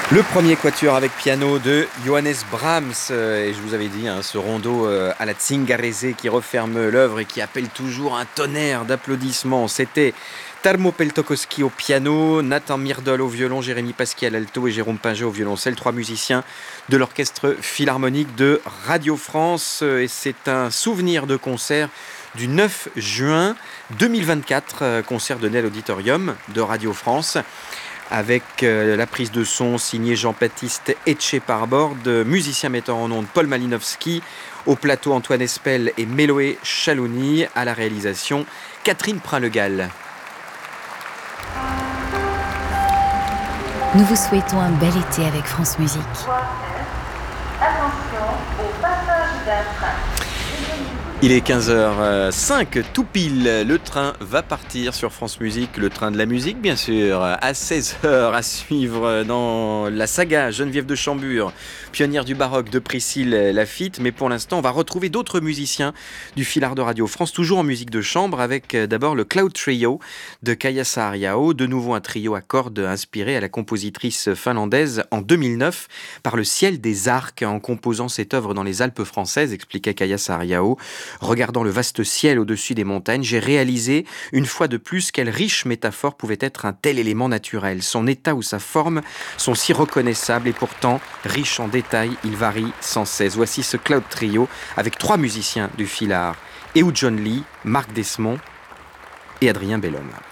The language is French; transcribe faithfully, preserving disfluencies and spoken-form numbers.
Le premier quatuor avec piano de Johannes Brahms, euh, et je vous avais dit, hein, ce rondo euh, à la Zingarese qui referme l'œuvre et qui appelle toujours un tonnerre d'applaudissements. C'était Tarmo Peltokoski au piano, Nathan Myrdal au violon, Jérémy Pasquier à l'alto et Jérôme Pinger au violoncelle, trois musiciens de l'Orchestre Philharmonique de Radio France. Et c'est un souvenir de concert du neuf juin deux mille vingt-quatre, euh, concert donné à l'Auditorium de Radio France, avec euh, la prise de son signée Jean-Baptiste Etcheparbord, musicien metteur en ondes Paul Malinowski, au plateau Antoine Espel et Méloé Chalouni, à la réalisation Catherine Prin-Legal. Nous vous souhaitons un bel été avec France Musique. Attention au passage d'un train. Il est quinze heures cinq, tout pile, le train va partir sur France Musique, le train de la musique bien sûr, à seize heures à suivre dans la saga Geneviève de Chambure, pionnière du baroque de Priscille Laffitte, mais pour l'instant on va retrouver d'autres musiciens du Filard de Radio France, toujours en musique de chambre, avec d'abord le Cloud Trio de Kaija Saariaho, de nouveau un trio à cordes inspiré à la compositrice finlandaise en deux mille neuf par le ciel des arcs, en composant cette œuvre dans les Alpes françaises, expliquait Kaija Saariaho. Regardant le vaste ciel au-dessus des montagnes, j'ai réalisé une fois de plus quelle riche métaphore pouvait être un tel élément naturel. Son état ou sa forme sont si reconnaissables et pourtant riches en détails, il varie sans cesse. Voici ce Cloud Trio avec trois musiciens du Filard, Ehud John Lee, Marc Desmond et Adrien Bellhomme.